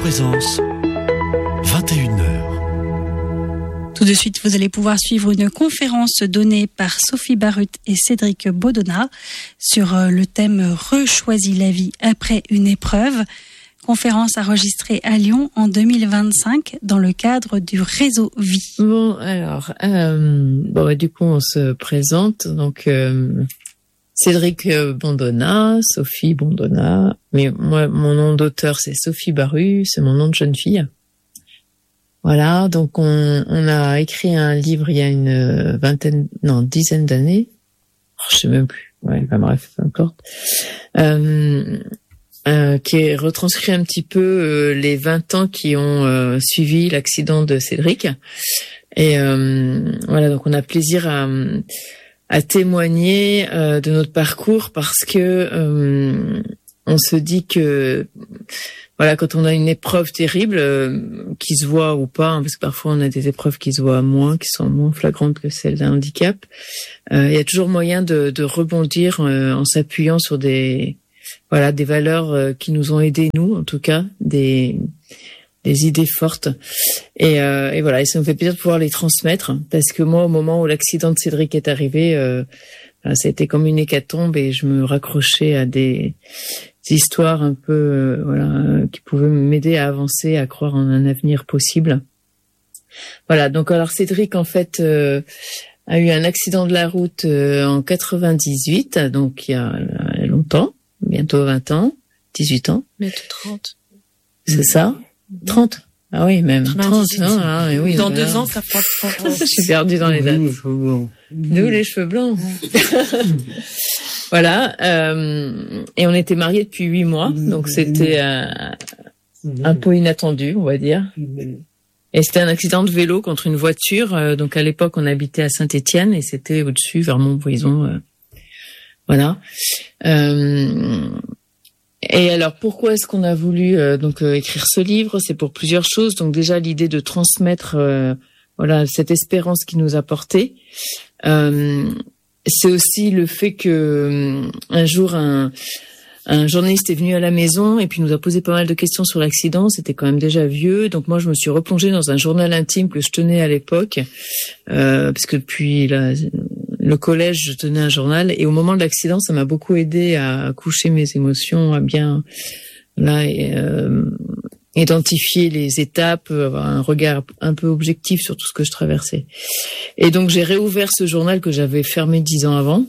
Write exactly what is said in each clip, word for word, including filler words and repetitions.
Présence, vingt et une heures. Tout de suite, vous allez pouvoir suivre une conférence donnée par Sophie Barut et Cédric Baudonnat sur le thème « Rechoisis la vie après une épreuve ». Conférence enregistrée à Lyon en deux mille vingt-cinq dans le cadre du réseau Vie. Bon, alors, euh, bon, bah, du coup, on se présente. Donc, euh, Cédric Baudonnat, Sophie Baudonnat. Mais moi, mon nom d'auteur, c'est Sophie Barut, c'est mon nom de jeune fille. Voilà, donc on, on a écrit un livre il y a une vingtaine, non, dizaine d'années. Oh, je sais même plus. Ouais, enfin bref, peu importe. Euh, Euh, qui est retranscrit un petit peu euh, les vingt ans qui ont euh, suivi l'accident de Cédric. Et euh, voilà, donc on a plaisir à, à témoigner euh, de notre parcours parce que euh, on se dit que voilà, quand on a une épreuve terrible euh, qui se voit ou pas, hein, parce que parfois on a des épreuves qui se voient moins, qui sont moins flagrantes que celles d'un handicap, euh, il y a toujours moyen de, de rebondir euh, en s'appuyant sur des Voilà, des valeurs euh, qui nous ont aidés, nous, en tout cas, des des idées fortes. Et, euh, et voilà, et ça me fait plaisir de pouvoir les transmettre, parce que moi, au moment où l'accident de Cédric est arrivé, euh, ça a été comme une hécatombe et je me raccrochais à des, des histoires un peu, euh, voilà, qui pouvaient m'aider à avancer, à croire en un avenir possible. Voilà, donc alors Cédric, en fait, euh, a eu un accident de la route euh, en quatre-vingt-dix-huit, donc il y a, il y a longtemps. Bientôt vingt ans, dix-huit ans. Bientôt trente. C'est ça? trente. Ah oui, même trente. Non, ah, mais oui, dans voilà. deux ans, ça fera trente. Je suis perdue dans les dates. Nous, les cheveux blancs. Voilà. Euh, et on était mariés depuis huit mois, donc c'était euh, un peu inattendu, on va dire. Et c'était un accident de vélo contre une voiture. Euh, donc à l'époque, on habitait à Saint-Étienne et c'était au-dessus, vers Montbrison. Euh, Voilà. Euh, et alors, pourquoi est-ce qu'on a voulu euh, donc euh, écrire ce livre? C'est pour plusieurs choses. Donc déjà, l'idée de transmettre, euh, voilà, cette espérance qui nous a porté. Euh, c'est aussi le fait que euh, un jour un un journaliste est venu à la maison et puis nous a posé pas mal de questions sur l'accident. C'était quand même déjà vieux, donc moi je me suis replongée dans un journal intime que je tenais à l'époque, euh, parce que depuis la le collège, je tenais un journal et au moment de l'accident, ça m'a beaucoup aidé à coucher mes émotions, à bien là et, euh, identifier les étapes, avoir un regard un peu objectif sur tout ce que je traversais. Et donc j'ai réouvert ce journal que j'avais fermé dix ans avant.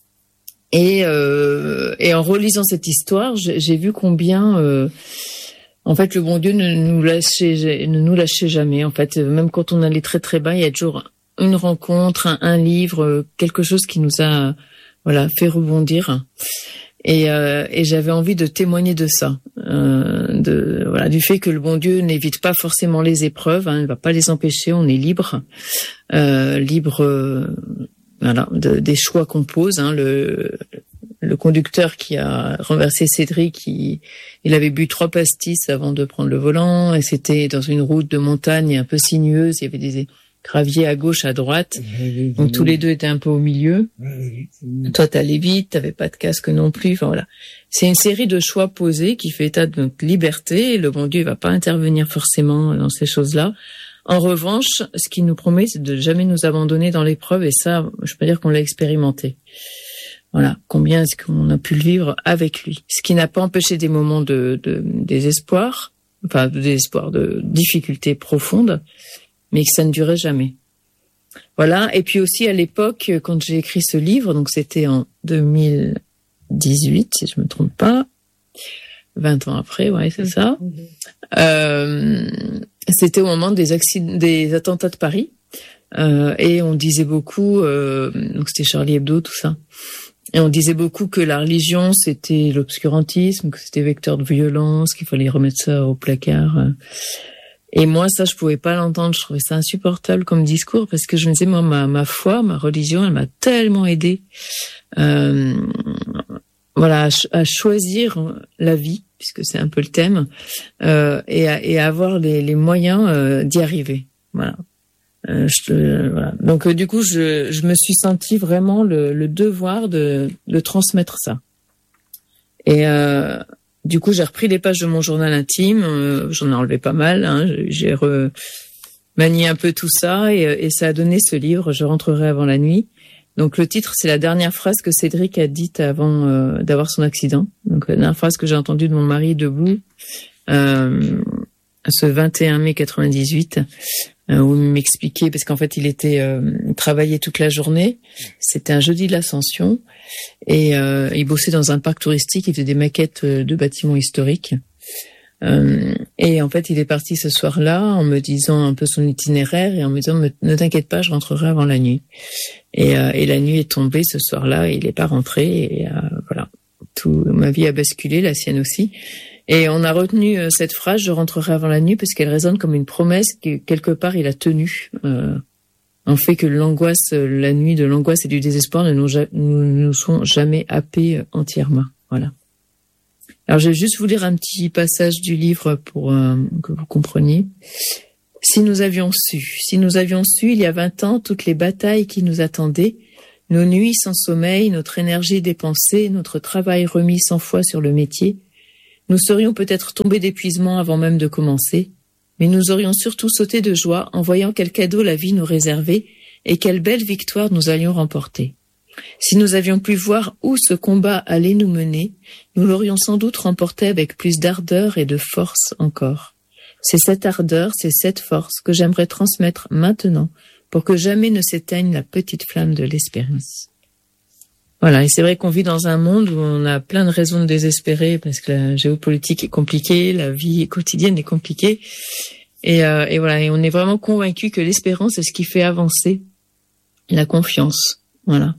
Et, euh, et en relisant cette histoire, j'ai, j'ai vu combien, euh, en fait, le bon Dieu ne nous lâchait, ne nous lâchait jamais. En fait, même quand on allait très très bas, il y a toujours une rencontre, un, un livre, quelque chose qui nous a, voilà, fait rebondir. Et, euh, et j'avais envie de témoigner de ça, euh, de voilà, du fait que le bon Dieu n'évite pas forcément les épreuves, hein, il ne va pas les empêcher. On est libre, euh, libre, euh, voilà, de, des choix qu'on pose. Hein, le le conducteur qui a renversé Cédric, il, il avait bu trois pastis avant de prendre le volant, et c'était dans une route de montagne un peu sinueuse. Il y avait des gravier à gauche, à droite. Donc tous les deux étaient un peu au milieu. Toi, t'allais vite, t'avais pas de casque non plus. Enfin voilà. C'est une série de choix posés qui fait état de notre liberté. Et le bon Dieu, il va pas intervenir forcément dans ces choses-là. En revanche, ce qu'il nous promet, c'est de jamais nous abandonner dans l'épreuve. Et ça, je peux dire qu'on l'a expérimenté. Voilà. Combien est-ce qu'on a pu le vivre avec lui? Ce qui n'a pas empêché des moments de, de désespoir, enfin de désespoir, de difficultés profondes, mais que ça ne durait jamais. Voilà. Et puis aussi, à l'époque, quand j'ai écrit ce livre, donc c'était en deux mille dix-huit, si je me trompe pas, vingt ans après, ouais, c'est ça. Euh, c'était au moment des accidents, des attentats de Paris. Euh, et on disait beaucoup, euh, donc c'était Charlie Hebdo, tout ça. Et on disait beaucoup que la religion, c'était l'obscurantisme, que c'était vecteur de violence, qu'il fallait remettre ça au placard. Et moi, ça, je pouvais pas l'entendre. Je trouvais ça insupportable comme discours parce que je me disais, moi, ma, ma foi, ma religion, elle m'a tellement aidée, euh, voilà, à, ch- à choisir la vie, puisque c'est un peu le thème, euh, et, à, et à avoir les, les moyens euh, d'y arriver. Voilà. Euh, je, euh, voilà. Donc, euh, du coup, je, je me suis sentie vraiment le, le devoir de, de transmettre ça. Et euh, du coup, j'ai repris les pages de mon journal intime. Euh, j'en ai enlevé pas mal. Hein, j'ai remanié un peu tout ça et, et ça a donné ce livre. Je rentrerai avant la nuit. Donc le titre, c'est la dernière phrase que Cédric a dite avant euh, d'avoir son accident. Donc la dernière phrase que j'ai entendue de mon mari debout euh, ce vingt et un mai quatre-vingt-dix-huit, euh, où il m'expliquait, parce qu'en fait il était euh, travaillait toute la journée. C'était un jeudi de l'Ascension et euh, il bossait dans un parc touristique. Il faisait des maquettes de bâtiments historiques. Euh, et en fait, il est parti ce soir-là en me disant un peu son itinéraire et en me disant ne t'inquiète pas, je rentrerai avant la nuit. Et, euh, et la nuit est tombée ce soir-là et il n'est pas rentré. Et euh, voilà, tout ma vie a basculé, la sienne aussi. Et on a retenu euh, cette phrase, je rentrerai avant la nuit, parce qu'elle résonne comme une promesse que quelque part il a tenue. Euh, en fait que l'angoisse, la nuit de l'angoisse et du désespoir ne nous, nous, nous sont jamais happés entièrement. Voilà. Alors, je vais juste vous lire un petit passage du livre pour euh, que vous compreniez. Si nous avions su, si nous avions su il y a vingt ans toutes les batailles qui nous attendaient, nos nuits sans sommeil, notre énergie dépensée, notre travail remis cent fois sur le métier, nous serions peut-être tombés d'épuisement avant même de commencer, mais nous aurions surtout sauté de joie en voyant quel cadeau la vie nous réservait et quelle belle victoire nous allions remporter. Si nous avions pu voir où ce combat allait nous mener, nous l'aurions sans doute remporté avec plus d'ardeur et de force encore. C'est cette ardeur, c'est cette force que j'aimerais transmettre maintenant pour que jamais ne s'éteigne la petite flamme de l'espérance. Voilà, et c'est vrai qu'on vit dans un monde où on a plein de raisons de désespérer parce que la géopolitique est compliquée, la vie quotidienne est compliquée. Et, euh, et voilà, et on est vraiment convaincu que l'espérance est ce qui fait avancer la confiance. Voilà.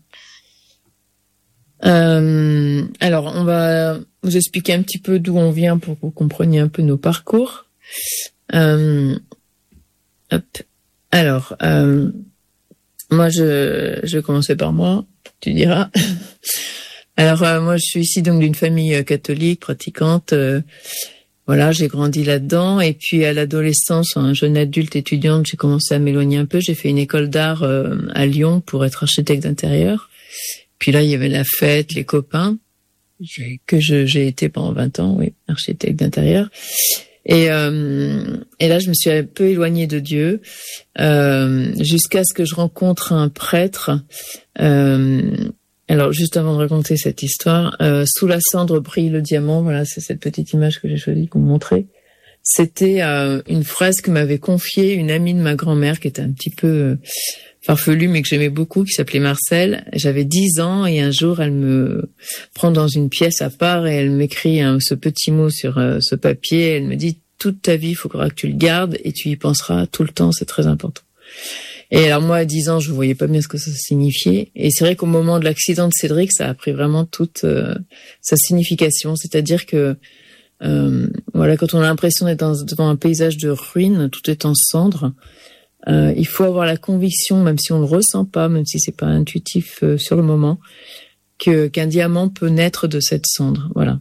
Euh, alors, on va vous expliquer un petit peu d'où on vient pour que vous compreniez un peu nos parcours. Euh, hop. Alors, euh, moi, je, je vais commencer par moi, tu diras. Alors, euh, moi, je suis ici donc d'une famille catholique, pratiquante. Euh, voilà, j'ai grandi là-dedans. Et puis, à l'adolescence, un jeune adulte étudiante, j'ai commencé à m'éloigner un peu. J'ai fait une école d'art euh, à Lyon pour être architecte d'intérieur. Puis là, il y avait la fête, les copains, j'ai, que je, j'ai été pendant vingt ans, oui, architecte d'intérieur. Et, euh, et là, je me suis un peu éloignée de Dieu, euh, jusqu'à ce que je rencontre un prêtre. Euh, alors, juste avant de raconter cette histoire, euh, sous la cendre brille le diamant. Voilà, c'est cette petite image que j'ai choisi pour vous montrer. C'était euh, une phrase que m'avait confiée une amie de ma grand-mère, qui était un petit peu euh, farfelue, mais que j'aimais beaucoup, qui s'appelait Marcel. J'avais dix ans et un jour, elle me prend dans une pièce à part et elle m'écrit hein, ce petit mot sur euh, ce papier. Elle me dit « Toute ta vie, il faudra que tu le gardes et tu y penseras tout le temps, c'est très important. » Et alors moi, à dix ans, je ne voyais pas bien ce que ça signifiait. Et c'est vrai qu'au moment de l'accident de Cédric, ça a pris vraiment toute euh, sa signification. C'est-à-dire que euh, voilà, quand on a l'impression d'être dans, devant un paysage de ruines, tout est en cendres, Euh, il faut avoir la conviction, même si on le ressent pas, même si c'est pas intuitif euh, sur le moment, que qu'un diamant peut naître de cette cendre. Voilà.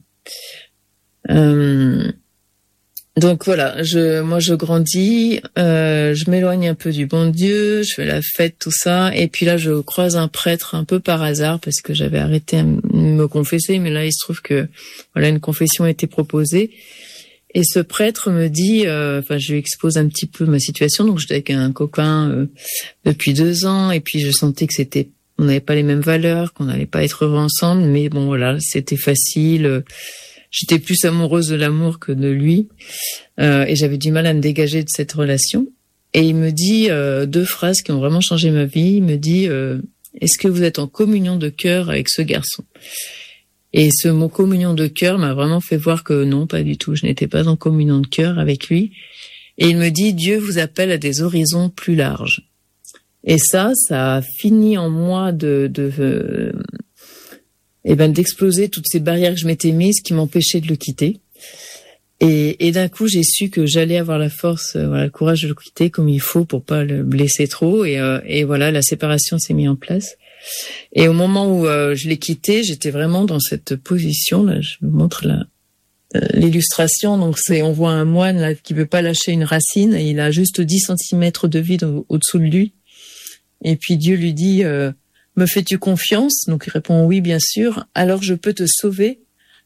Euh, donc voilà, je, moi je grandis, euh, je m'éloigne un peu du bon Dieu, je fais la fête, tout ça, et puis là je croise un prêtre un peu par hasard parce que j'avais arrêté de me confesser, mais là il se trouve que voilà une confession a été proposée. Et ce prêtre me dit, euh, enfin, je lui expose un petit peu ma situation. Donc, j'étais avec un copain euh, depuis deux ans, et puis je sentais que c'était, on n'avait pas les mêmes valeurs, qu'on n'allait pas être heureux ensemble. Mais bon, voilà, c'était facile. J'étais plus amoureuse de l'amour que de lui, euh, et j'avais du mal à me dégager de cette relation. Et il me dit euh, deux phrases qui ont vraiment changé ma vie. Il me dit, euh, est-ce que vous êtes en communion de cœur avec ce garçon ? Et ce mot communion de cœur m'a vraiment fait voir que non, pas du tout. Je n'étais pas en communion de cœur avec lui. Et il me dit, Dieu vous appelle à des horizons plus larges. Et ça, ça a fini en moi de, de, euh, eh ben, d'exploser toutes ces barrières que je m'étais mises qui m'empêchaient de le quitter. Et, et d'un coup, j'ai su que j'allais avoir la force, euh, voilà, le courage de le quitter comme il faut pour pas le blesser trop. Et, euh, et voilà, la séparation s'est mise en place. Et au moment où euh, je l'ai quitté, j'étais vraiment dans cette position. Là, je vous montre la, euh, l'illustration. Donc, c'est, on voit un moine là qui veut pas lâcher une racine. Et il a juste dix centimètres de vide au, au-dessous de lui. Et puis Dieu lui dit euh, « Me fais-tu confiance ?» Donc il répond « Oui, bien sûr. Alors je peux te sauver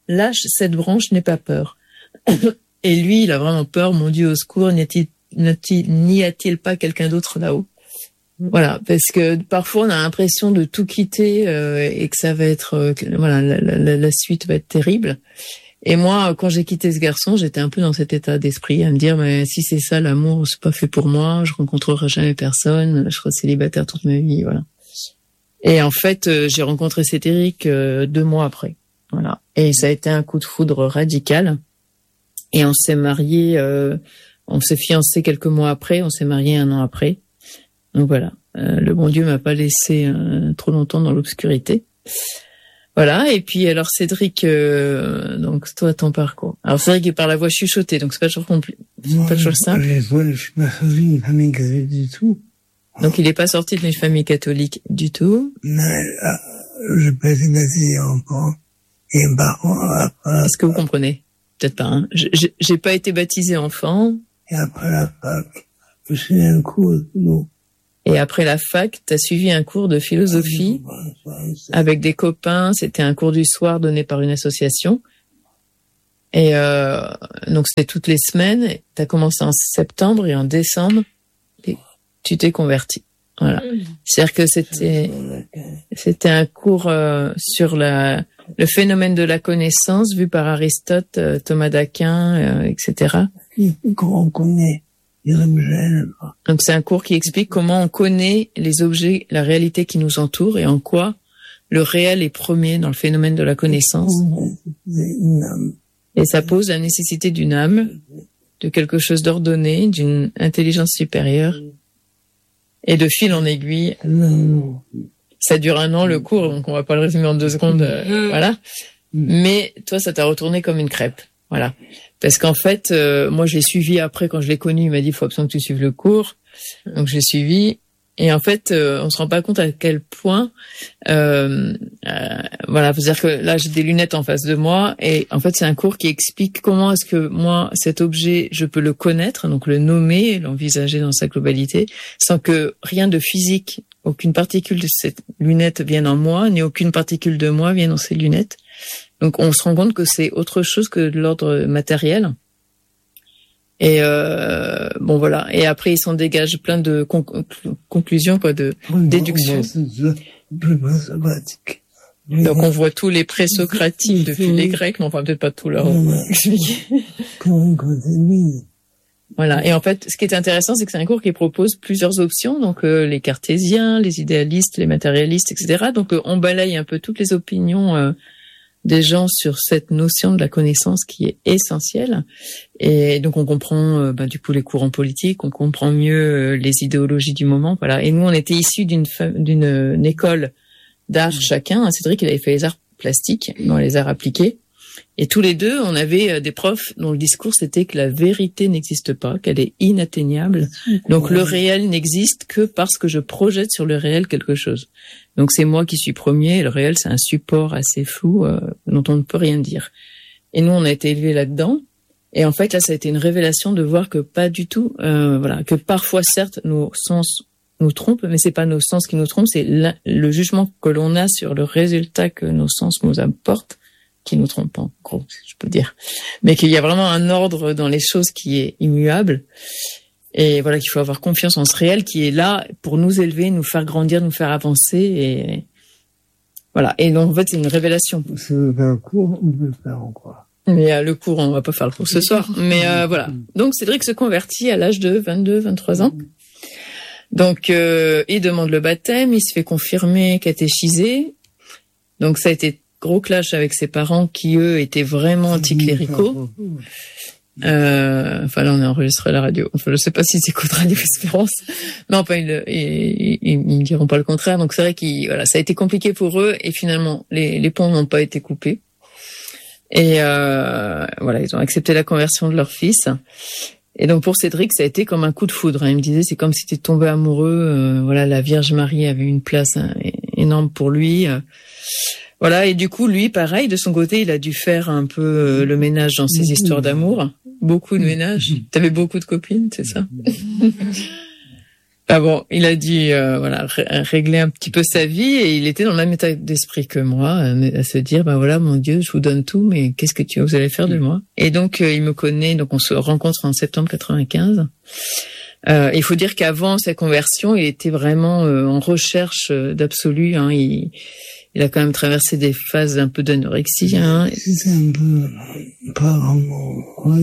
lâche cette branche, n'aie pas peur. Et lui, il a vraiment peur. Mon Dieu, au secours, n'y a-t-il, n'y a-t-il pas quelqu'un d'autre là-haut? Voilà, parce que parfois on a l'impression de tout quitter euh, et que ça va être, euh, voilà, la, la, la suite va être terrible. Et moi, quand j'ai quitté ce garçon, j'étais un peu dans cet état d'esprit, à me dire, mais si c'est ça l'amour, c'est pas fait pour moi, je rencontrerai jamais personne, je serai célibataire toute ma vie, voilà. Et en fait, euh, j'ai rencontré Cédric euh, deux mois après, voilà. Et ça a été un coup de foudre radical. Et on s'est mariés, euh, on s'est fiancés quelques mois après, on s'est mariés un an après. Donc voilà, euh, le bon Dieu m'a pas laissé euh, trop longtemps dans l'obscurité. Voilà, et puis alors Cédric, euh, donc toi ton parcours. Alors Cédric est par la voix chuchotée, donc c'est pas toujours compli- c'est Moi, pas toujours simple. Je suis pas sorti d'une famille catholique du tout. Donc il est pas sorti d'une famille catholique du tout. Mais euh, je pas été baptisé enfant. Et par contre, après, Est-ce que vous comprenez? Peut-être pas. Hein. Je- je- J'ai pas été baptisé enfant. et après la fac, je suis un cours d'eau. Et après la fac, t'as suivi un cours de philosophie avec des copains. C'était un cours du soir donné par une association. Et euh, donc c'était toutes les semaines. T'as commencé en septembre et en décembre, et tu t'es converti. Voilà. C'est-à-dire que c'était c'était un cours euh, sur la le phénomène de la connaissance vu par Aristote, euh, Thomas d'Aquin, euh, et cetera. Qu'on connaît les objets. Donc c'est un cours qui explique comment on connaît les objets, la réalité qui nous entoure et en quoi le réel est premier dans le phénomène de la connaissance. Et ça pose la nécessité d'une âme, de quelque chose d'ordonné, d'une intelligence supérieure. Et de fil en aiguille, ça dure un an le cours, donc on va pas le résumer en deux secondes, euh, voilà. Mais toi, ça t'a retourné comme une crêpe, voilà. Parce qu'en fait, euh, moi, je l'ai suivi après, quand je l'ai connu, il m'a dit, il faut absolument que tu suives le cours. Donc, je l'ai suivi. Et en fait, euh, on se rend pas compte à quel point, euh, euh, voilà, c'est-à-dire que là, j'ai des lunettes en face de moi, et en fait, c'est un cours qui explique comment est-ce que moi, cet objet, je peux le connaître, donc le nommer, l'envisager dans sa globalité, sans que rien de physique, aucune particule de cette lunette vienne en moi, ni aucune particule de moi vienne dans ces lunettes. Donc, on se rend compte que c'est autre chose que de l'ordre matériel. Et euh, bon voilà. Et après, il s'en dégage plein de conc- conclusions, quoi, de déductions. Donc, on voit tous les présocratiques depuis les Grecs, mais enfin peut-être pas tout leur expliquer. Voilà. Et en fait, ce qui est intéressant, c'est que c'est un cours qui propose plusieurs options. Donc, euh, les cartésiens, les idéalistes, les matérialistes, et cetera. Donc, euh, on balaye un peu toutes les opinions euh, des gens sur cette notion de la connaissance qui est essentielle. Et donc, on comprend euh, bah, du coup les courants politiques, on comprend mieux euh, les idéologies du moment. Voilà. Et nous, on était issus d'une fa- d'une euh, une école d'art chacun. Cédric, il avait fait les arts plastiques, dans les arts appliqués. Et tous les deux, on avait des profs dont le discours c'était que la vérité n'existe pas, qu'elle est inatteignable. Donc le réel n'existe que parce que je projette sur le réel quelque chose. Donc c'est moi qui suis premier, et le réel c'est un support assez flou euh, dont on ne peut rien dire. Et nous, on a été élevés là-dedans. Et en fait, là, ça a été une révélation de voir que pas du tout, euh, voilà, que parfois, certes, nos sens nous trompent, mais c'est pas nos sens qui nous trompent, c'est le jugement que l'on a sur le résultat que nos sens nous apportent qui nous trompe, en gros, je peux dire. Mais qu'il y a vraiment un ordre dans les choses qui est immuable. Et voilà, qu'il faut avoir confiance en ce réel qui est là pour nous élever, nous faire grandir, nous faire avancer. Et voilà. Et donc, en fait, c'est une révélation. C'est un cours, on peut le faire en quoi. Mais euh, le cours, on va pas faire le cours ce soir. Mais euh, voilà. Donc, Cédric se convertit à l'âge de vingt-deux, vingt-trois ans. Donc, euh, il demande le baptême, il se fait confirmer, catéchiser. Donc, ça a été gros clash avec ses parents qui, eux, étaient vraiment anticléricaux. Euh, enfin, là, on a enregistré à la radio. Enfin, je sais pas s'ils écoutent Radio Espérance. Non, pas, ils, ils, ils, ils diront pas le contraire. Donc, c'est vrai qu'ils, voilà, ça a été compliqué pour eux et finalement, les, les ponts n'ont pas été coupés. Et, euh, voilà, ils ont accepté la conversion de leur fils. Et donc, pour Cédric, ça a été comme un coup de foudre. Il me disait, c'est comme si tu étais tombé amoureux. Euh, voilà, la Vierge Marie avait une place hein, énorme pour lui. Euh, Voilà, et du coup, lui, pareil, de son côté, il a dû faire un peu euh, le ménage dans ses histoires d'amour. Beaucoup de ménage. T'avais beaucoup de copines, c'est ça? Ah bon, il a dû euh, voilà ré- régler un petit peu sa vie et il était dans le même état d'esprit que moi, à se dire bah voilà mon Dieu, je vous donne tout, mais qu'est-ce que tu vous allez faire de moi? Et donc euh, il me connaît, donc on se rencontre en septembre quatre-vingt-quinze. Euh, il faut dire qu'avant sa conversion, il était vraiment euh, en recherche d'absolu. Hein, il, il a quand même traversé des phases un peu d'anorexie. Hein. C'était un peu pas vraiment.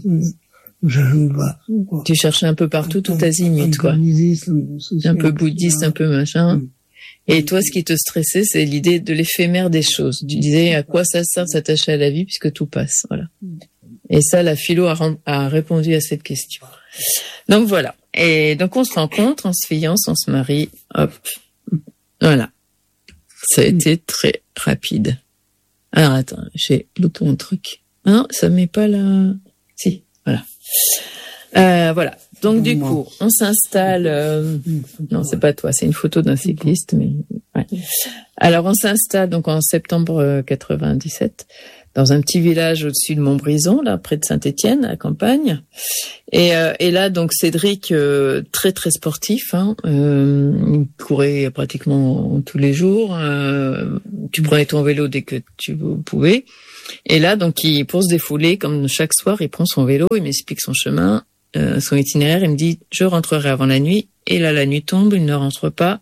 Je ne pas. Tu cherchais un peu partout, tout azimut, quoi. Un peu bouddhiste, un peu machin. Et toi, ce qui te stressait, c'est l'idée de l'éphémère des choses. Tu disais, à quoi ça sert de s'attacher à la vie puisque tout passe, voilà. Et ça, la philo a, rem- a répondu à cette question. Donc voilà. Et donc on se rencontre, on se fiance, on se marie, hop. Voilà. Ça a été très rapide. Alors attends, j'ai loupé mon truc. Ah non, ça met pas la... Si, voilà. Euh, voilà. Donc du coup, on s'installe. Euh... Non, c'est pas toi, c'est une photo d'un cycliste. Mais ouais. Alors on s'installe donc en septembre quatre-vingt-dix-sept dans un petit village au-dessus de Montbrison, là près de Saint-Étienne, à la campagne. Et, euh, et là donc Cédric, euh, très très sportif, hein, euh, il courait pratiquement tous les jours. Euh, tu prenais ton vélo dès que tu pouvais. Et là donc il pour se défouler, comme chaque soir, il prend son vélo, il m'explique son chemin. Euh, son itinéraire, il me dit je rentrerai avant la nuit, et là la nuit tombe, il ne rentre pas.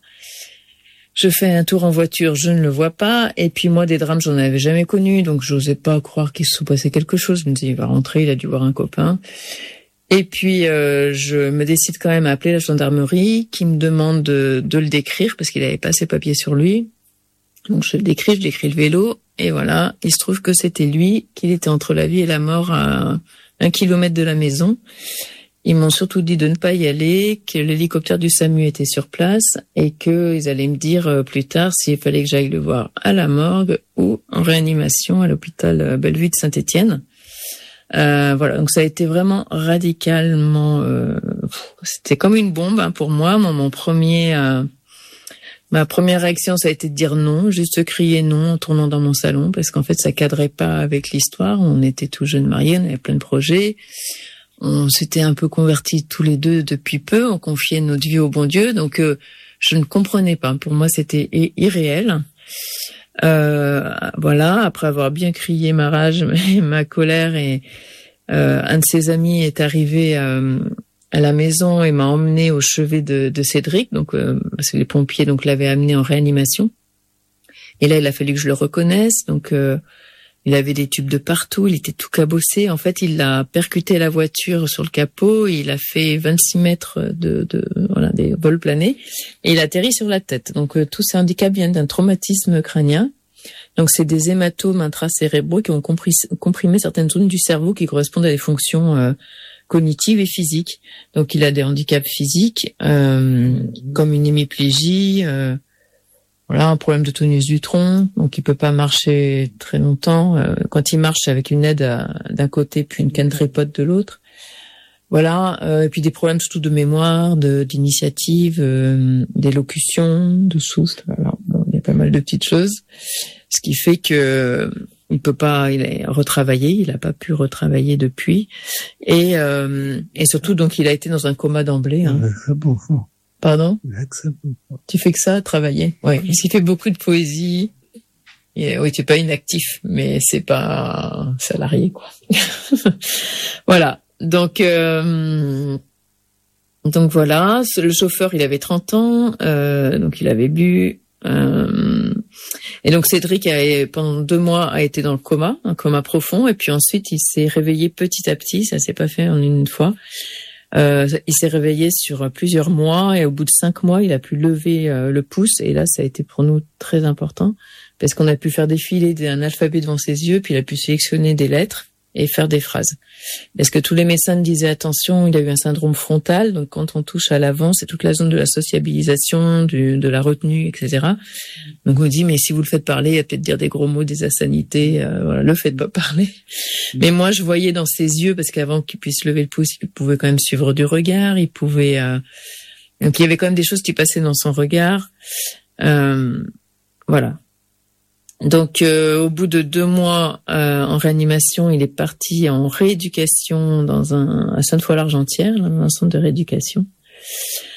Je fais un tour en voiture, je ne le vois pas, et puis moi des drames j'en avais jamais connu, donc j'osais pas croire qu'il se passait quelque chose. Je me dis il va rentrer, il a dû voir un copain. Et puis euh, je me décide quand même à appeler la gendarmerie, qui me demande de, de le décrire parce qu'il avait pas ses papiers sur lui. Donc je le décris, je décris le vélo, et voilà, il se trouve que c'était lui, qu'il était entre la vie et la mort à un kilomètre de la maison. Ils m'ont surtout dit de ne pas y aller, que l'hélicoptère du SAMU était sur place et qu'ils allaient me dire plus tard s'il fallait que j'aille le voir à la morgue ou en réanimation à l'hôpital Bellevue de Saint-Étienne. Euh, voilà, donc ça a été vraiment radicalement... Euh, c'était comme une bombe hein, pour moi. Mon, mon premier, euh, ma première réaction, ça a été de dire non, juste crier non en tournant dans mon salon parce qu'en fait, ça cadrait pas avec l'histoire. On était tous jeunes mariés, on avait plein de projets. On s'était un peu convertis tous les deux depuis peu, on confiait notre vie au bon Dieu, donc euh, je ne comprenais pas. Pour moi, c'était irréel. Euh, voilà, après avoir bien crié ma rage, ma colère, et euh, un de ses amis est arrivé euh, à la maison et m'a emmené au chevet de, de Cédric, donc euh, parce que les pompiers donc l'avaient amené en réanimation. Et là, il a fallu que je le reconnaisse, donc. Euh, Il avait des tubes de partout, il était tout cabossé. En fait, il a percuté la voiture sur le capot, il a fait vingt-six mètres de, de voilà, des vols planés, et il atterrit sur la tête. Donc, euh, tous ces handicaps viennent d'un traumatisme crânien. Donc, c'est des hématomes intracérébraux qui ont compris, comprimé certaines zones du cerveau qui correspondent à des fonctions euh, cognitives et physiques. Donc, il a des handicaps physiques, euh, comme une hémiplégie, euh, voilà, un problème de tonus du tronc, donc il peut pas marcher très longtemps. Euh, quand il marche, c'est avec une aide à, d'un côté puis une canne trépote de l'autre. Voilà, euh, et puis des problèmes surtout de mémoire, de d'initiative, euh, d'élocution, de souffle. Voilà, bon, il y a pas mal de petites choses, ce qui fait que il peut pas, il a retravaillé, il a pas pu retravailler depuis, et euh, et surtout donc il a été dans un coma d'emblée. Hein. Pardon? Tu fais que ça, travailler? Oui. Parce qu'il fait beaucoup de poésie. Et, oui, tu es pas inactif, mais c'est pas salarié, quoi. Voilà. Donc, euh, donc voilà. Le chauffeur, il avait trente ans, euh, donc il avait bu. Euh, et donc Cédric, a, pendant deux mois, a été dans le coma, un coma profond. Et puis ensuite, il s'est réveillé petit à petit. Ça s'est pas fait en une fois. Euh, il s'est réveillé sur plusieurs mois et au bout de cinq mois, il a pu lever euh, le pouce, et là, ça a été pour nous très important parce qu'on a pu faire défiler un alphabet devant ses yeux, puis il a pu sélectionner des lettres et faire des phrases. Parce que tous les médecins disaient attention, il a eu un syndrome frontal, donc quand on touche à l'avant, c'est toute la zone de la sociabilisation, du, de la retenue, et cetera. Donc on dit mais si vous le faites parler, il va peut-être dire des gros mots, des insanités, euh, voilà, le faites pas parler. Mais moi je voyais dans ses yeux, parce qu'avant qu'il puisse lever le pouce, il pouvait quand même suivre du regard, il pouvait, euh... donc il y avait quand même des choses qui passaient dans son regard, euh, voilà. Donc, euh, au bout de deux mois euh, en réanimation, il est parti en rééducation dans un à Sainte-Foy-l'Argentière, dans un centre de rééducation.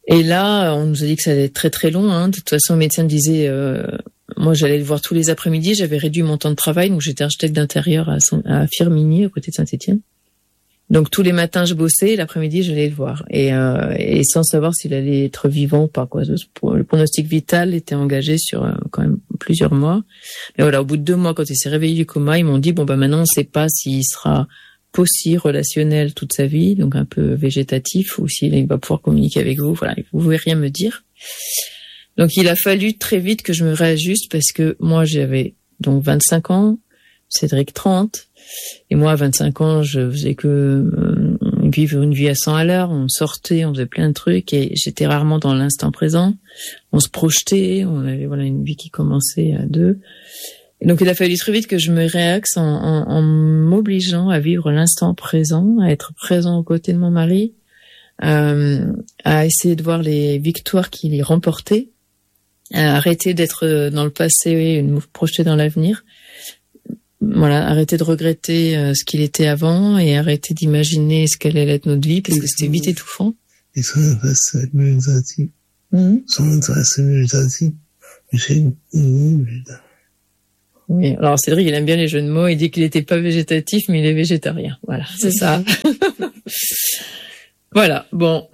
Et là, on nous a dit que ça allait être très très long. Hein. De toute façon, le médecin disait, euh, moi j'allais le voir tous les après-midi. J'avais réduit mon temps de travail, donc j'étais architecte d'intérieur à, à Firminy, à côté de Saint-Étienne. Donc tous les matins je bossais, et l'après-midi j'allais le voir, et, euh, et sans savoir s'il allait être vivant ou pas. Quoi. Le pronostic vital était engagé sur euh, quand même plusieurs mois. Mais voilà, au bout de deux mois, quand il s'est réveillé du coma, ils m'ont dit bon bah maintenant on ne sait pas s'il sera possible relationnel toute sa vie, donc un peu végétatif, ou s'il va pouvoir communiquer avec vous. Voilà, vous pouvez rien me dire. Donc il a fallu très vite que je me réajuste, parce que moi j'avais donc vingt-cinq ans, Cédric trente, et moi à vingt-cinq ans je faisais que euh, vivre une vie à cent à l'heure. On sortait, on faisait plein de trucs, et j'étais rarement dans l'instant présent. On se projetait, on avait voilà une vie qui commençait à deux. Et donc il a fallu très vite que je me réaxe en, en, en m'obligeant à vivre l'instant présent, à être présent aux côtés de mon mari, euh, à essayer de voir les victoires qu'il remportait, à arrêter d'être dans le passé et de me projeter dans l'avenir. Voilà, arrêter de regretter euh, ce qu'il était avant, et arrêter d'imaginer ce qu'allait être notre vie, parce que c'était vite étouffant. Et son interesse méditatif. Mmh. Son interesse méditatif. J'ai une Oui, alors Cédric, il aime bien les jeux de mots. Il dit qu'il n'était pas végétatif, mais il est végétarien. Voilà, c'est ça. Voilà, bon.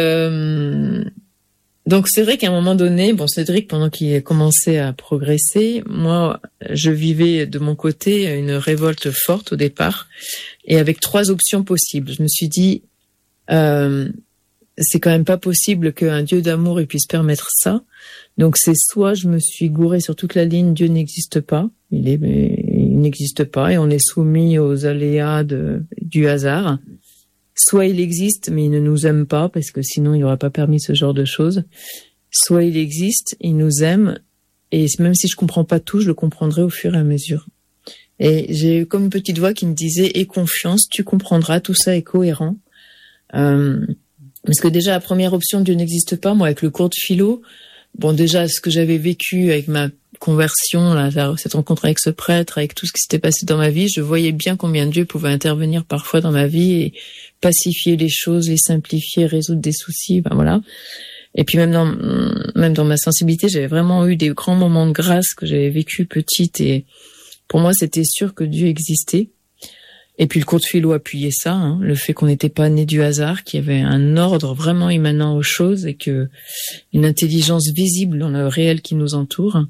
Euh... Donc c'est vrai qu'à un moment donné, bon, Cédric, pendant qu'il commençait à progresser, moi, je vivais de mon côté une révolte forte au départ, et avec trois options possibles. Je me suis dit, euh, c'est quand même pas possible qu'un Dieu d'amour il puisse permettre ça. Donc c'est soit je me suis gourée sur toute la ligne, Dieu n'existe pas, il est, il n'existe pas, et on est soumis aux aléas de, du hasard. Soit il existe, mais il ne nous aime pas, parce que sinon il n'aurait pas permis ce genre de choses. Soit il existe, il nous aime, et même si je comprends pas tout, je le comprendrai au fur et à mesure. Et j'ai eu comme une petite voix qui me disait, aie confiance, tu comprendras, tout ça est cohérent. Euh, parce que déjà, la première option, Dieu n'existe pas, moi avec le cours de philo, bon déjà ce que j'avais vécu avec ma conversion, là, cette rencontre avec ce prêtre, avec tout ce qui s'était passé dans ma vie, je voyais bien combien Dieu pouvait intervenir parfois dans ma vie et pacifier les choses, les simplifier, résoudre des soucis, ben voilà. Et puis même dans même dans ma sensibilité, j'avais vraiment eu des grands moments de grâce que j'avais vécu petite, et pour moi c'était sûr que Dieu existait. Et puis le cours de philo appuyait ça, hein, le fait qu'on n'était pas né du hasard, qu'il y avait un ordre vraiment émanant aux choses, et que une intelligence visible dans le réel qui nous entoure.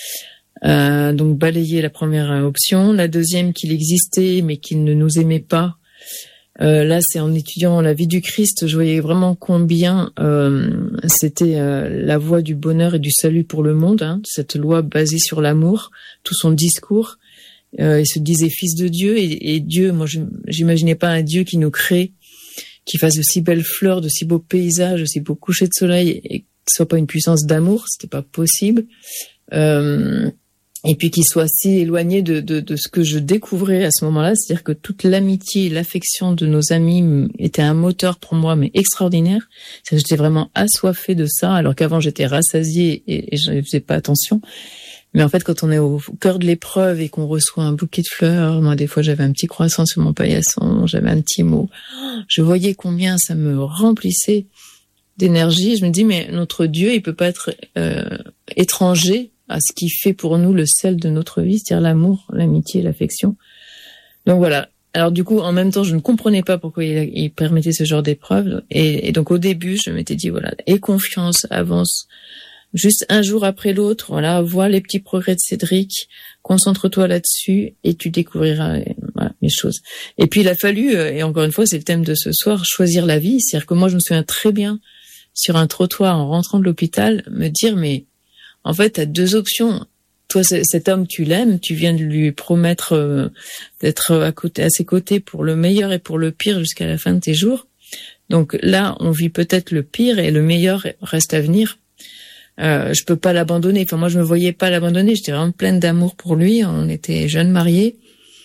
Euh, donc balayer la première option. La deuxième, qu'il existait mais qu'il ne nous aimait pas. Euh, là, c'est en étudiant la vie du Christ, je voyais vraiment combien euh, c'était euh, la voie du bonheur et du salut pour le monde, hein, cette loi basée sur l'amour, tout son discours. Euh, il se disait fils de Dieu, et, et Dieu, moi je j'imaginais pas un Dieu qui nous crée, qui fasse de si belles fleurs, de si beaux paysages, de si beaux couchers de soleil, et que ce soit pas une puissance d'amour, c'était pas possible. Euh, et puis qu'il soit si éloigné de, de, de ce que je découvrais à ce moment-là, c'est-à-dire que toute l'amitié et l'affection de nos amis était un moteur pour moi, mais extraordinaire. J'étais vraiment assoiffée de ça, alors qu'avant j'étais rassasiée et, et je ne faisais pas attention. Mais en fait, quand on est au cœur de l'épreuve et qu'on reçoit un bouquet de fleurs, moi, des fois, j'avais un petit croissant sur mon paillasson, j'avais un petit mot. Je voyais combien ça me remplissait d'énergie. Je me dis, mais notre Dieu, il peut pas être euh, étranger à ce qui fait pour nous le sel de notre vie, c'est-à-dire l'amour, l'amitié, l'affection. Donc voilà. Alors du coup, en même temps, je ne comprenais pas pourquoi il, il permettait ce genre d'épreuve. Et, et donc au début, je m'étais dit, voilà, aie confiance, avance. Juste un jour après l'autre, voilà, vois les petits progrès de Cédric, concentre-toi là-dessus et tu découvriras voilà, les choses. Et puis il a fallu, et encore une fois, c'est le thème de ce soir, choisir la vie. C'est-à-dire que moi, je me souviens très bien, sur un trottoir en rentrant de l'hôpital, me dire, mais en fait, t'as deux options. Toi, cet homme, tu l'aimes, tu viens de lui promettre euh, d'être à côté, à ses côtés pour le meilleur et pour le pire jusqu'à la fin de tes jours. Donc là, on vit peut-être le pire et le meilleur reste à venir. Euh, je peux pas l'abandonner. Enfin, moi, je me voyais pas l'abandonner. J'étais vraiment pleine d'amour pour lui. On était jeunes mariés.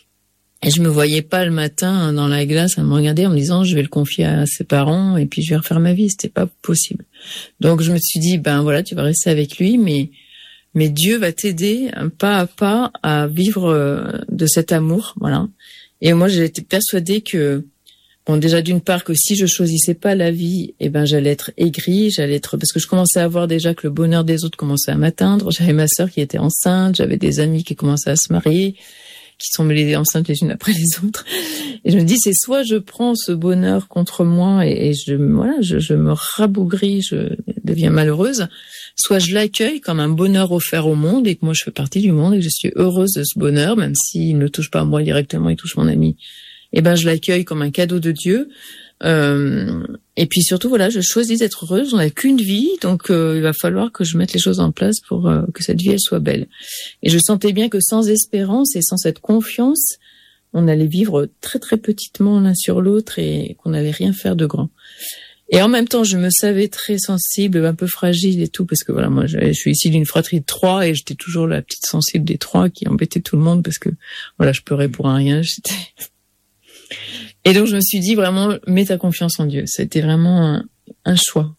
Et je me voyais pas le matin dans la glace à me regarder en me disant, je vais le confier à ses parents et puis je vais refaire ma vie. C'était pas possible. Donc, je me suis dit, ben voilà, tu vas rester avec lui, mais, mais Dieu va t'aider pas à pas à vivre de cet amour. Voilà. Et moi, j'ai été persuadée que, Bon, déjà d'une part que si je choisissais pas la vie, eh ben j'allais être aigrie, j'allais être parce que je commençais à voir déjà que le bonheur des autres commençait à m'atteindre. J'avais ma sœur qui était enceinte, j'avais des amis qui commençaient à se marier, qui sont mêlées enceintes les unes après les autres. Et je me dis c'est soit je prends ce bonheur contre moi et, et je voilà, je, je me rabougris, je deviens malheureuse, soit je l'accueille comme un bonheur offert au monde et que moi je fais partie du monde et que je suis heureuse de ce bonheur, même s'il ne touche pas à moi directement, il touche mon ami. Eh ben je l'accueille comme un cadeau de Dieu. Euh, et puis surtout voilà, je choisis d'être heureuse. On n'a qu'une vie, donc euh, il va falloir que je mette les choses en place pour euh, que cette vie elle soit belle. Et je sentais bien que sans espérance et sans cette confiance, on allait vivre très très petitement l'un sur l'autre et qu'on n'allait rien faire de grand. Et en même temps, je me savais très sensible, un peu fragile et tout, parce que voilà, moi je, je suis issue d'une fratrie de trois et j'étais toujours la petite sensible des trois qui embêtait tout le monde parce que voilà, je pleurais pour un rien. J'étais Et donc je me suis dit vraiment, mets ta confiance en Dieu. C'était vraiment un, un choix.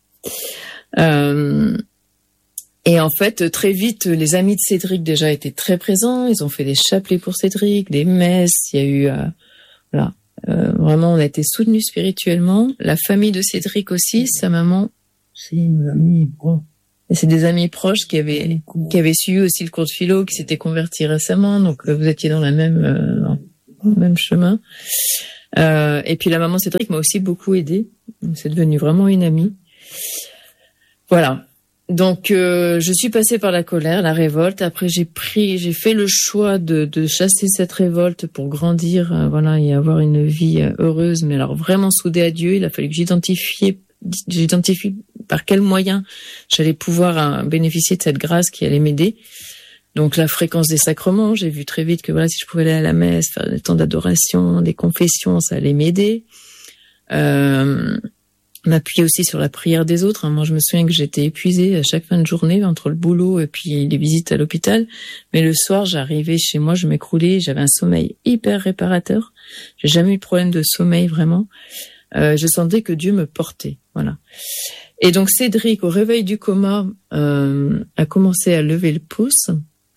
Euh, et en fait, très vite, les amis de Cédric déjà étaient très présents. Ils ont fait des chapelets pour Cédric, des messes. Il y a eu, euh, voilà, euh, vraiment, on a été soutenus spirituellement. La famille de Cédric aussi, sa maman. C'est une amie proche. Et c'est des amis proches qui avaient qui avaient suivi aussi le cours de philo, qui s'étaient convertis récemment. Donc vous étiez dans la même euh, dans le même chemin. Euh, et puis la maman Cédric m'a aussi beaucoup aidée. C'est devenu vraiment une amie. Voilà. Donc euh, je suis passée par la colère, la révolte. Après j'ai pris, j'ai fait le choix de, de chasser cette révolte pour grandir, euh, voilà, et avoir une vie euh, heureuse. Mais alors vraiment soudée à Dieu. Il a fallu que j'identifie, j'identifie par quels moyens j'allais pouvoir euh, bénéficier de cette grâce qui allait m'aider. Donc la fréquence des sacrements, j'ai vu très vite que voilà, si je pouvais aller à la messe, faire des temps d'adoration, des confessions, ça allait m'aider. Euh, m'appuyer aussi sur la prière des autres. Moi, je me souviens que j'étais épuisée à chaque fin de journée entre le boulot et puis les visites à l'hôpital. Mais le soir, j'arrivais chez moi, je m'écroulais, j'avais un sommeil hyper réparateur. J'ai jamais eu de problème de sommeil vraiment. Euh, je sentais que Dieu me portait, voilà. Et donc Cédric, au réveil du coma, euh, a commencé à lever le pouce.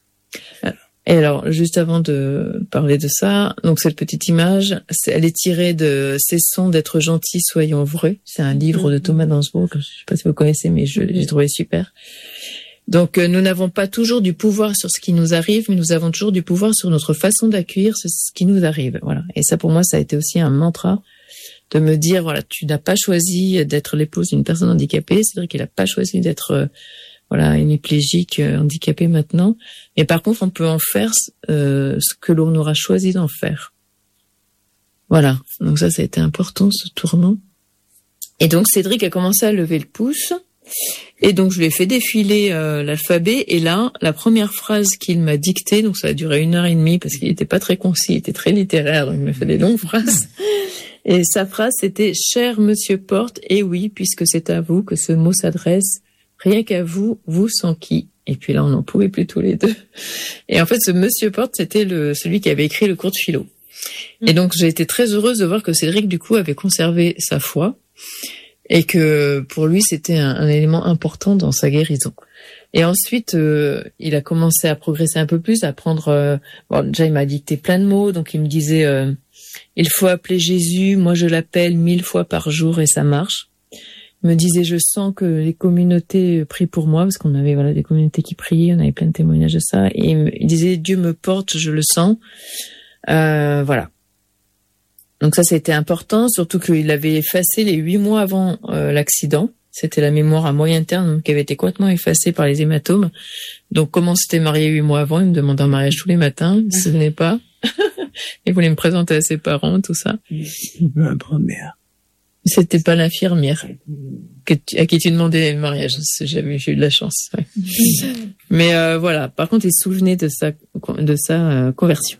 Et alors, juste avant de parler de ça, donc cette petite image, elle est tirée de Cessons d'être gentils, soyons vrais. C'est un livre de Thomas d'Ansbrook, je ne sais pas si vous connaissez, mais je, j'ai trouvé super. Donc, nous n'avons pas toujours du pouvoir sur ce qui nous arrive, mais nous avons toujours du pouvoir sur notre façon d'accueillir ce qui nous arrive. Voilà. Et ça, pour moi, ça a été aussi un mantra de me dire, voilà, tu n'as pas choisi d'être l'épouse d'une personne handicapée, c'est-à-dire qu'il n'a pas choisi d'être euh, voilà, hémiplégique, euh, handicapé maintenant. Mais par contre, on peut en faire euh, ce que l'on aura choisi d'en faire. Voilà. Donc ça, ça a été important, ce tournant. Et donc, Cédric a commencé à lever le pouce. Et donc, je lui ai fait défiler euh, l'alphabet. Et là, la première phrase qu'il m'a dictée, donc ça a duré une heure et demie parce qu'il n'était pas très concis, il était très littéraire, donc il m'a fait des longues phrases. Et sa phrase, c'était « Cher Monsieur Porte, et oui, puisque c'est à vous que ce mot s'adresse, rien qu'à vous, vous sans qui ?» Et puis là, on n'en pouvait plus tous les deux. Et en fait, ce Monsieur Porte, c'était le celui qui avait écrit le cours de philo. Mmh. Et donc, j'ai été très heureuse de voir que Cédric, du coup, avait conservé sa foi et que pour lui, c'était un, un élément important dans sa guérison. Et ensuite, euh, il a commencé à progresser un peu plus, à prendre... Euh, bon, déjà, il m'a dicté plein de mots, donc il me disait... Euh, il faut appeler Jésus, moi je l'appelle mille fois par jour et ça marche. Il me disait, je sens que les communautés prient pour moi, parce qu'on avait voilà des communautés qui priaient, on avait plein de témoignages de ça. Et il disait, Dieu me porte, je le sens. Euh, voilà. Donc ça, c'était important, surtout qu'il avait effacé les huit mois avant euh, l'accident. C'était la mémoire à moyen terme qui avait été complètement effacée par les hématomes. Donc, comme on s'était marié huit mois avant, il me demandait un mariage tous les matins, il ne se souvenait pas. Il voulait me présenter à ses parents, tout ça. La première. C'était pas l'infirmière que tu, à qui tu demandais le mariage. J'avais j'ai eu de la chance. Ouais. Mais euh, voilà. Par contre, il se souvenait de sa de sa euh, conversion.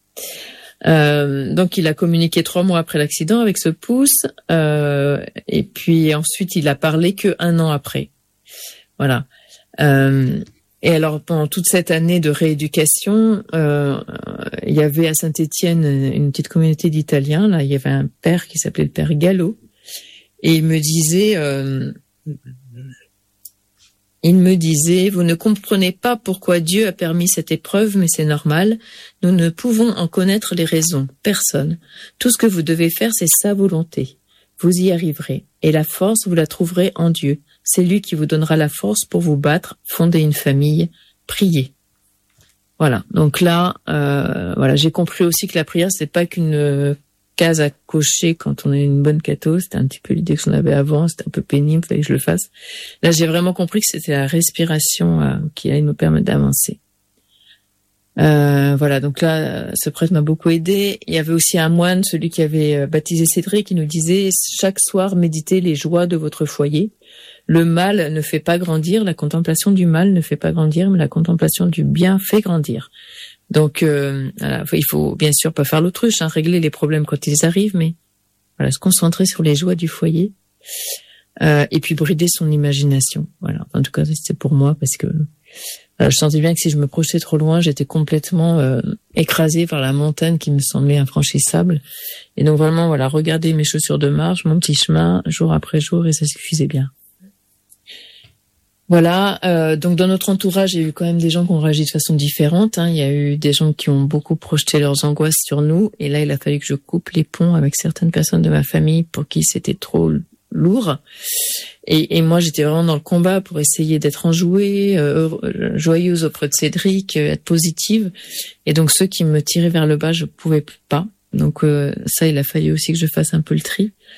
Euh, donc, il a communiqué trois mois après l'accident avec ce pouce, euh, et puis ensuite, il a parlé que un an après. Voilà. Euh, Et alors, pendant toute cette année de rééducation, euh, il y avait à Saint-Étienne une petite communauté d'Italiens. Là, il y avait un père qui s'appelait le père Gallo. Et il me disait, euh, il me disait, vous ne comprenez pas pourquoi Dieu a permis cette épreuve, mais c'est normal. Nous ne pouvons en connaître les raisons. Personne. Tout ce que vous devez faire, c'est sa volonté. Vous y arriverez. Et la force, vous la trouverez en Dieu. C'est lui qui vous donnera la force pour vous battre, fonder une famille, prier. Voilà. Donc là, euh, voilà, j'ai compris aussi que la prière, c'est pas qu'une euh, case à cocher quand on est une bonne catho. C'était un petit peu l'idée que j'en avais avant. C'était un peu pénible, fallait que je le fasse. Là, j'ai vraiment compris que c'était la respiration euh, qui allait me permettre d'avancer. Euh, voilà, donc là, ce prêtre m'a beaucoup aidé. Il y avait aussi un moine, celui qui avait baptisé Cédric, qui nous disait chaque soir méditez les joies de votre foyer. Le mal ne fait pas grandir, la contemplation du mal ne fait pas grandir, mais la contemplation du bien fait grandir. Donc, euh, voilà, il faut bien sûr pas faire l'autruche, hein, régler les problèmes quand ils arrivent, mais voilà, se concentrer sur les joies du foyer euh, et puis brider son imagination. Voilà, en tout cas, c'était pour moi parce que euh, je sentais bien que si je me projetais trop loin, j'étais complètement euh, écrasée par la montagne qui me semblait infranchissable. Et donc vraiment, voilà, regarder mes chaussures de marche, mon petit chemin, jour après jour, et ça suffisait bien. Voilà, euh, donc dans notre entourage, il y a eu quand même des gens qui ont réagi de façon différente. Hein. Il y a eu des gens qui ont beaucoup projeté leurs angoisses sur nous. Et là, il a fallu que je coupe les ponts avec certaines personnes de ma famille pour qui c'était trop lourd. Et, et moi, j'étais vraiment dans le combat pour essayer d'être enjouée, euh, joyeuse auprès de Cédric, euh, être positive. Et donc, ceux qui me tiraient vers le bas, je pouvais pas. Donc, euh, ça, il a fallu aussi que je fasse un peu le tri.